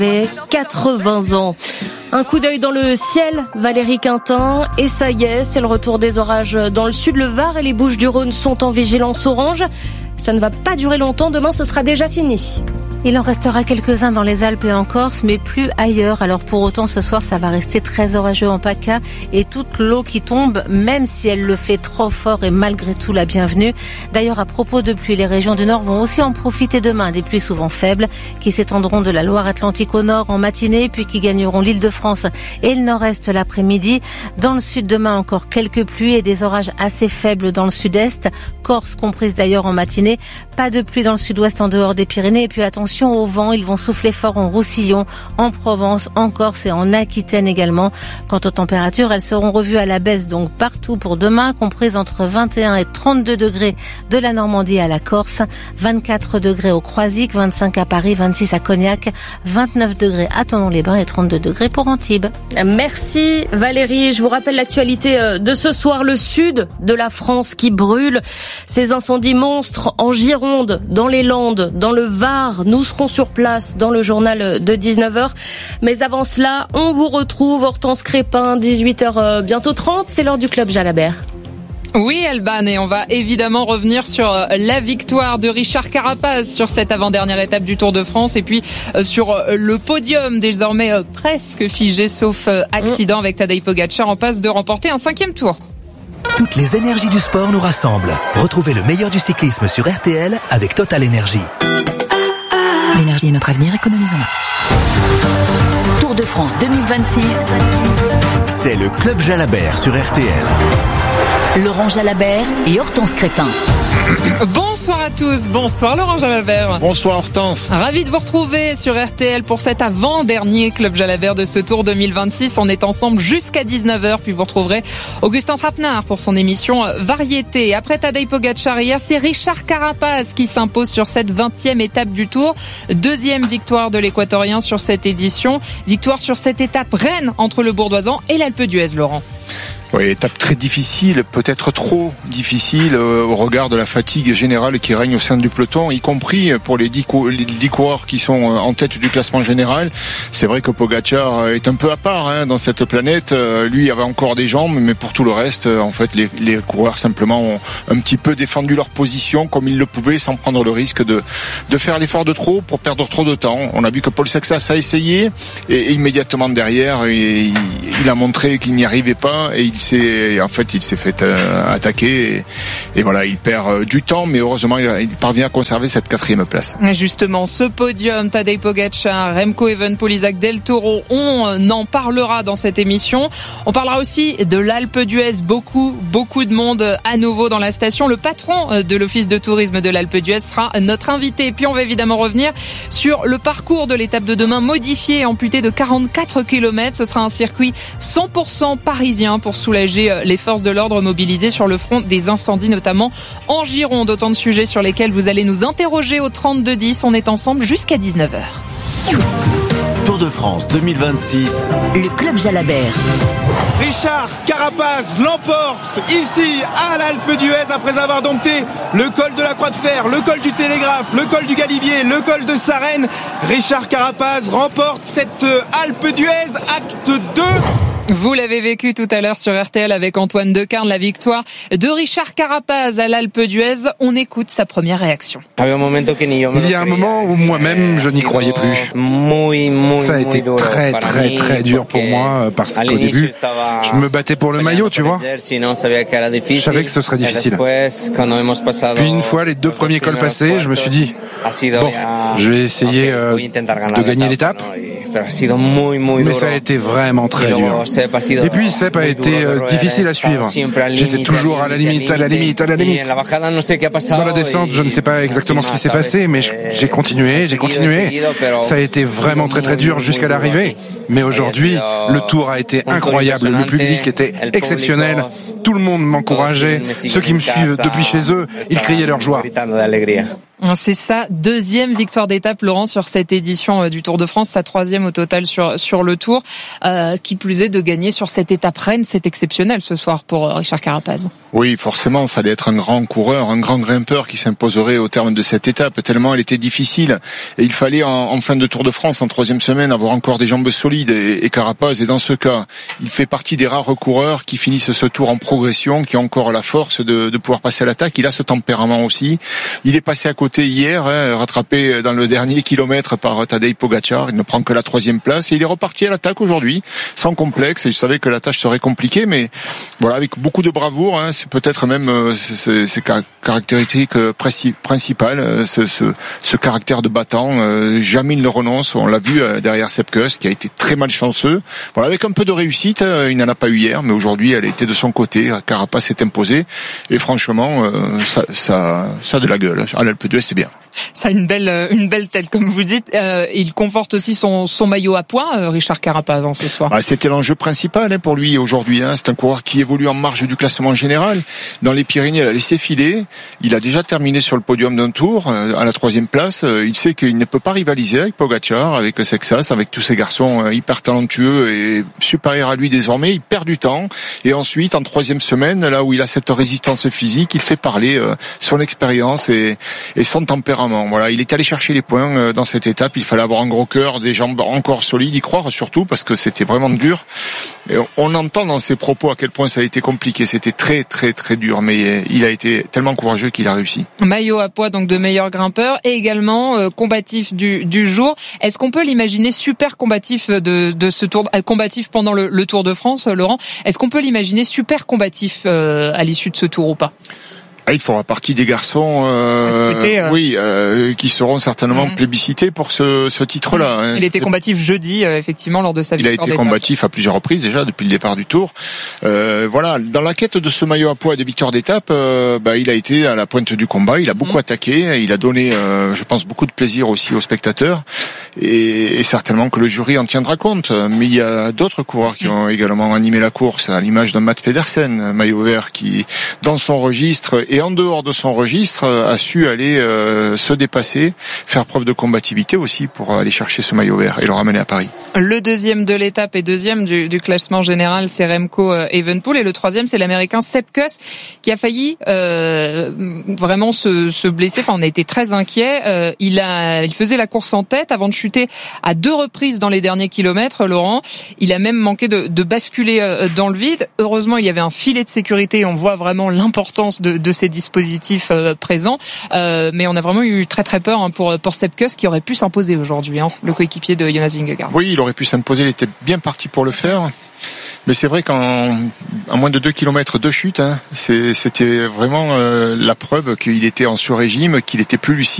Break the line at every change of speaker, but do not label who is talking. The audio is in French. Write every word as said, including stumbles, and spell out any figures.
quatre-vingts ans. Un coup d'œil dans le ciel, Valérie Quintin, et ça y est, c'est le retour des orages dans le sud. Le Var et les Bouches-du-Rhône sont en vigilance orange. Ça ne va pas durer longtemps, demain ce sera déjà fini.
Il en restera quelques-uns dans les Alpes et en Corse, mais plus ailleurs. Alors pour autant, ce soir, ça va rester très orageux en PACA et toute l'eau qui tombe, même si elle le fait trop fort, est malgré tout la bienvenue. D'ailleurs, à propos de pluie, les régions du Nord vont aussi en profiter demain. Des pluies souvent faibles qui s'étendront de la Loire-Atlantique au nord en matinée, puis qui gagneront l'Île-de-France et le nord-est l'après-midi. Dans le sud, demain, encore quelques pluies et des orages assez faibles dans le sud-est. Corse comprise d'ailleurs en matinée. Pas de pluie dans le sud-ouest en dehors des Pyrénées. Et puis attention au vent, ils vont souffler fort en Roussillon, en Provence, en Corse et en Aquitaine également. Quant aux températures, elles seront revues à la baisse donc partout pour demain, comprises entre vingt et un et trente-deux degrés de la Normandie à la Corse, vingt-quatre degrés au Croisic, vingt-cinq à Paris, vingt-six à Cognac, vingt-neuf degrés à Thonon-les-Bains et trente-deux degrés pour Antibes.
Merci Valérie. Je vous rappelle l'actualité de ce soir. Le sud de la France qui brûle. Ces incendies monstres en Gironde, dans les Landes, dans le Var. Nous serons sur place dans le journal de dix-neuf heures. Mais avant cela, on vous retrouve Hortense Crépin, dix-huit heures bientôt trente. C'est l'heure du Club Jalabert.
Oui, Alban, et on va évidemment revenir sur la victoire de Richard Carapaz sur cette avant-dernière étape du Tour de France et puis sur le podium désormais presque figé sauf accident avec Tadej Pogačar en passe de remporter un cinquième tour.
Toutes les énergies du sport nous rassemblent. Retrouvez le meilleur du cyclisme sur R T L avec Total Énergie.
L'énergie est notre avenir, économisons-la. Tour de France deux mille vingt-six.
C'est le Club Jalabert sur R T L.
Laurent Jalabert et Hortense Crépin.
Bonsoir à tous, bonsoir Laurent Jalabert.
Bonsoir Hortense.
Ravi de vous retrouver sur R T L pour cet avant-dernier Club Jalabert de ce Tour deux mille vingt-six. On est ensemble jusqu'à dix-neuf heures, puis vous retrouverez Augustin Trapenard pour son émission Variété. Après Tadej Pogačar hier, c'est Richard Carapaz qui s'impose sur cette vingtième étape du Tour. Deuxième victoire de l'Équatorien sur cette édition. Victoire sur cette étape reine entre le Bourdoisan et l'Alpe d'Huez, Laurent.
Oui, étape très difficile, peut-être trop difficile euh, au regard de la fatigue générale qui règne au sein du peloton, y compris pour les dix, co- les dix coureurs qui sont en tête du classement général. C'est vrai que Pogačar est un peu à part hein, dans cette planète. Euh, lui avait encore des jambes, mais pour tout le reste, euh, en fait, les, les coureurs simplement ont un petit peu défendu leur position comme ils le pouvaient, sans prendre le risque de, de faire l'effort de trop pour perdre trop de temps. On a vu que Paul Sexas a essayé et, et immédiatement derrière, et, il, il a montré qu'il n'y arrivait pas et il s'est, en fait, il s'est fait euh, attaquer et, et voilà, il perd euh, du temps, mais heureusement, il, il parvient à conserver cette quatrième place.
Justement, ce podium, Tadej Pogačar, Remco Evenepoel, Isaac Del Toro, on en parlera dans cette émission. On parlera aussi de l'Alpe d'Huez. Beaucoup, beaucoup de monde à nouveau dans la station. Le patron de l'office de tourisme de l'Alpe d'Huez sera notre invité. Et puis, on va évidemment revenir sur le parcours de l'étape de demain, modifié et amputé de quarante-quatre kilomètres. Ce sera un circuit cent pour cent parisien pour soulager les forces de l'ordre mobilisées sur le front des incendies, notamment en Gironde. Autant de sujets sur lesquels vous allez nous interroger au trente-deux dix. On est ensemble jusqu'à dix-neuf heures.
Tour de France deux mille vingt-six.
Le Club Jalabert.
Richard Carapaz l'emporte ici à l'Alpe d'Huez après avoir dompté le col de la Croix de Fer, le col du Télégraphe, le col du Galibier, le col de Sarenne. Richard Carapaz remporte cette Alpe d'Huez, acte deux.
Vous l'avez vécu tout à l'heure sur R T L avec Antoine Decarne, la victoire de Richard Carapaz à l'Alpe d'Huez. On écoute sa première réaction.
Il y a un moment où moi-même je n'y croyais plus. Ça a été très très très dur pour moi parce qu'au début je me battais pour le maillot, tu vois. Je savais que ce serait difficile. Puis une fois les deux premiers cols passés, je me suis dit bon, je vais essayer euh, de gagner l'étape. Mais ça a été vraiment très dur. Et puis Sepp a été euh, difficile à suivre. J'étais toujours à la limite, à la limite, à la limite. Dans la descente, je ne sais pas exactement ce qui s'est passé, mais j'ai continué, j'ai continué. Ça a été vraiment très très dur jusqu'à l'arrivée. Mais aujourd'hui, le tour a été incroyable. Le public était exceptionnel. Tout le monde m'encourageait. Ceux qui me suivent depuis chez eux, ils criaient leur joie.
C'est sa deuxième victoire d'étape, Laurent, sur cette édition du Tour de France, sa troisième au total sur sur le Tour. Euh, qui plus est, de gagner sur cette étape reine, c'est exceptionnel ce soir pour Richard Carapaz.
Oui, forcément, ça allait être un grand coureur, un grand grimpeur qui s'imposerait au terme de cette étape, tellement elle était difficile. Et il fallait en, en fin de Tour de France, en troisième semaine, avoir encore des jambes solides. Et, et Carapaz, et dans ce cas, il fait partie des rares coureurs qui finissent ce Tour en progression, qui ont encore la force de, de pouvoir passer à l'attaque. Il a ce tempérament aussi. Il est passé à côté hier, hein, rattrapé dans le dernier kilomètre par Tadej Pogačar. Il ne prend que la troisième place et il est reparti à l'attaque aujourd'hui, sans complexe. Et je savais que la tâche serait compliquée, mais voilà, avec beaucoup de bravoure. Hein, c'est peut-être même euh, c'est, c'est caractéristique euh, principale, ce, ce, ce caractère de battant. Euh, jamais il ne renonce. On l'a vu euh, derrière Sepp Kuss, qui a été très malchanceux. Voilà, avec un peu de réussite, euh, il n'en a pas eu hier, mais aujourd'hui, elle était de son côté. Carapaz s'est imposé, et franchement, euh, ça, ça, ça a de la gueule. À l'Alpe d'Huez, c'est bien.
Ça a une belle, une belle tête, comme vous dites. Euh, il conforte aussi son, son maillot à pois, euh, Richard Carapaz, hein, ce soir.
Ah, c'était l'enjeu principal hein, pour lui aujourd'hui. Hein. C'est un coureur qui évolue en marge du classement général. Dans les Pyrénées, il a laissé filer. Il a déjà terminé sur le podium d'un tour, euh, à la troisième place. Euh, il sait qu'il ne peut pas rivaliser avec Pogačar, avec Sexas, avec tous ces garçons euh, hyper talentueux et supérieurs à lui désormais. Il perd du temps. Et ensuite, en troisième semaine, là où il a cette résistance physique, il fait parler euh, son expérience et, et son tempérament. Voilà, il est allé chercher les points dans cette étape. Il fallait avoir un gros cœur, des jambes encore solides, y croire surtout parce que c'était vraiment dur. Et on entend dans ses propos à quel point ça a été compliqué. C'était très très très dur, mais il a été tellement courageux qu'il a réussi.
Maillot à pois donc de meilleur grimpeur et également euh, combatif du du jour. Est-ce qu'on peut l'imaginer super combatif de de ce tour, euh, combatif pendant le, le Tour de France, Laurent? Est-ce qu'on peut l'imaginer super combatif euh, à l'issue de ce Tour ou pas?
Ah, il fera partie des garçons euh, scruter, euh... oui, euh, qui seront certainement mmh. plébiscités pour ce, ce titre-là.
Mmh. Hein. Il était combatif jeudi, euh, effectivement, lors de sa victoire.
Il a été combatif à plusieurs reprises déjà depuis le départ du Tour. Euh, voilà, dans la quête de ce maillot à pois et des victoires d'étape, euh, bah, il a été à la pointe du combat. Il a beaucoup mmh. attaqué. Il a donné, euh, je pense, beaucoup de plaisir aussi aux spectateurs. Et, et certainement que le jury en tiendra compte. Mais il y a d'autres coureurs qui mmh. ont également animé la course, à l'image d'un Mats Pedersen, maillot vert, qui, dans son registre et en dehors de son registre, a su aller euh, se dépasser, faire preuve de combativité aussi pour aller chercher ce maillot vert et le ramener à Paris.
Le deuxième de l'étape et deuxième du, du classement général, c'est Remco Evenepoel, et le troisième, c'est l'Américain Sepp Kuss, qui a failli euh, vraiment se, se blesser. Enfin, on a été très inquiets. Euh, il a, il faisait la course en tête avant de chuter à deux reprises dans les derniers kilomètres. Laurent, il a même manqué de, de basculer dans le vide. Heureusement, il y avait un filet de sécurité. On voit vraiment l'importance de, de ces dispositifs euh, présents. Euh, mais on a vraiment eu très très peur hein, pour pour Sepp Kuss, qui aurait pu s'imposer aujourd'hui, hein, le coéquipier de Jonas Vingegaard.
Oui, il aurait pu s'imposer. Il était bien parti pour le faire. Mais c'est vrai qu'en en moins de deux kilomètres de chute, hein, c'est, c'était vraiment euh, la preuve qu'il était en sur-régime, qu'il était plus lucide.